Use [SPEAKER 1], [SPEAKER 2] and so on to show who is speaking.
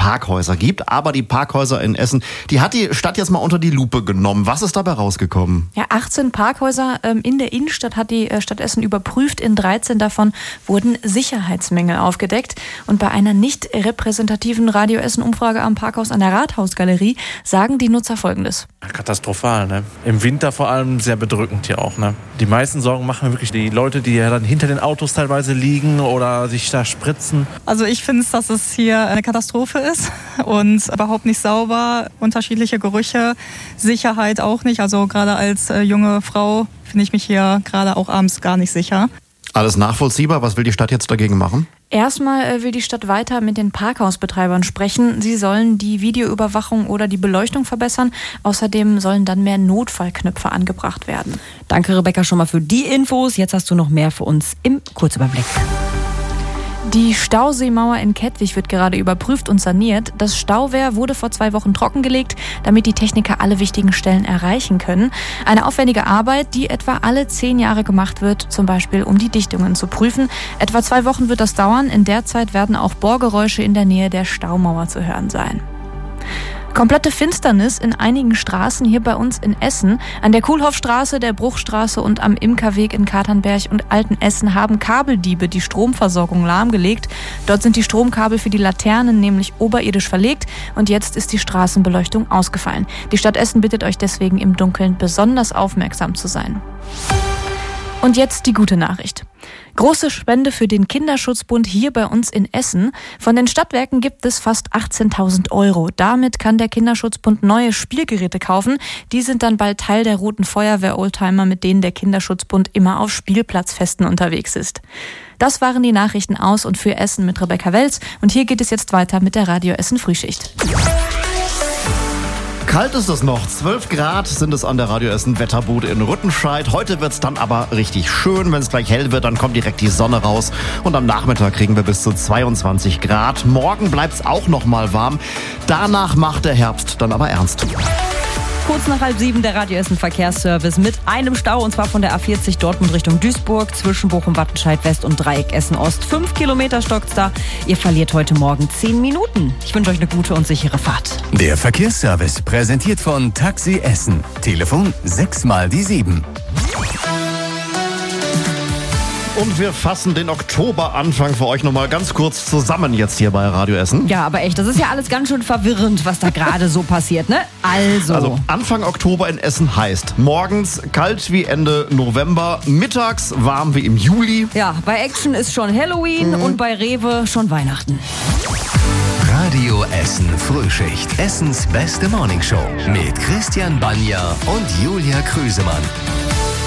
[SPEAKER 1] Parkhäuser gibt. Aber die Parkhäuser in Essen, die hat die Stadt jetzt mal unter die Lupe genommen. Was ist dabei rausgekommen?
[SPEAKER 2] Ja, 18 Parkhäuser in der Innenstadt hat die Stadt Essen überprüft. In 13 davon wurden Sicherheitsmängel aufgedeckt. Und bei einer nicht repräsentativen Radio Essen-Umfrage am Parkhaus an der Rathausgalerie sagen die Nutzer Folgendes.
[SPEAKER 3] Katastrophal, ne? Im Winter vor allem sehr bedrückend hier auch, ne? Die meisten Sorgen machen wirklich die Leute, die ja dann hinter den Autos teilweise liegen oder sich da spritzen.
[SPEAKER 4] Also ich finde, dass es hier eine Katastrophe ist und überhaupt nicht sauber, unterschiedliche Gerüche, Sicherheit auch nicht. Also gerade als junge Frau finde ich mich hier gerade auch abends gar nicht sicher.
[SPEAKER 1] Alles nachvollziehbar. Was will die Stadt jetzt dagegen machen?
[SPEAKER 2] Erstmal will die Stadt weiter mit den Parkhausbetreibern sprechen. Sie sollen die Videoüberwachung oder die Beleuchtung verbessern. Außerdem sollen dann mehr Notfallknöpfe angebracht werden.
[SPEAKER 5] Danke, Rebecca, schon mal für die Infos. Jetzt hast du noch mehr für uns im Kurzüberblick.
[SPEAKER 2] Die Stauseemauer in Kettwig wird gerade überprüft und saniert. Das Stauwehr wurde vor 2 Wochen trockengelegt, damit die Techniker alle wichtigen Stellen erreichen können. Eine aufwendige Arbeit, die etwa alle 10 Jahre gemacht wird, zum Beispiel um die Dichtungen zu prüfen. Etwa 2 Wochen wird das dauern. In der Zeit werden auch Bohrgeräusche in der Nähe der Staumauer zu hören sein. Komplette Finsternis in einigen Straßen hier bei uns in Essen. An der Kuhlhoffstraße, der Bruchstraße und am Imkerweg in Katernberg und Altenessen haben Kabeldiebe die Stromversorgung lahmgelegt. Dort sind die Stromkabel für die Laternen nämlich oberirdisch verlegt und jetzt ist die Straßenbeleuchtung ausgefallen. Die Stadt Essen bittet euch deswegen im Dunkeln besonders aufmerksam zu sein. Und jetzt die gute Nachricht. Große Spende für den Kinderschutzbund hier bei uns in Essen. Von den Stadtwerken gibt es fast 18.000 €. Damit kann der Kinderschutzbund neue Spielgeräte kaufen. Die sind dann bald Teil der Roten Feuerwehr-Oldtimer, mit denen der Kinderschutzbund immer auf Spielplatzfesten unterwegs ist. Das waren die Nachrichten aus und für Essen mit Rebecca Welz. Und hier geht es jetzt weiter mit der Radio Essen Frühschicht.
[SPEAKER 1] Kalt ist es noch. 12 Grad sind es an der Radio Essen Wetterbude in Rüttenscheid. Heute wird es dann aber richtig schön. Wenn es gleich hell wird, dann kommt direkt die Sonne raus. Und am Nachmittag kriegen wir bis zu 22 Grad. Morgen bleibt es auch noch mal warm. Danach macht der Herbst dann aber ernst.
[SPEAKER 5] Kurz nach 6:30 der Radio Essen Verkehrsservice mit einem Stau, und zwar von der A40 Dortmund Richtung Duisburg zwischen Bochum, Wattenscheid West und Dreieck Essen Ost. 5 Kilometer stockt's da. Ihr verliert heute Morgen 10 Minuten. Ich wünsche euch eine gute und sichere Fahrt.
[SPEAKER 6] Der Verkehrsservice präsentiert von Taxi Essen. Telefon 6 mal die 7.
[SPEAKER 1] Und wir fassen den Oktoberanfang für euch nochmal ganz kurz zusammen jetzt hier bei Radio Essen.
[SPEAKER 5] Ja, aber echt, das ist ja alles ganz schön verwirrend, was da gerade so passiert, ne? Also
[SPEAKER 1] Anfang Oktober in Essen heißt morgens kalt wie Ende November, mittags warm wie im Juli.
[SPEAKER 5] Ja, bei Action ist schon Halloween und bei Rewe schon Weihnachten.
[SPEAKER 6] Radio Essen Frühschicht. Essens beste Morningshow mit Christian Banja und Julia Krüsemann.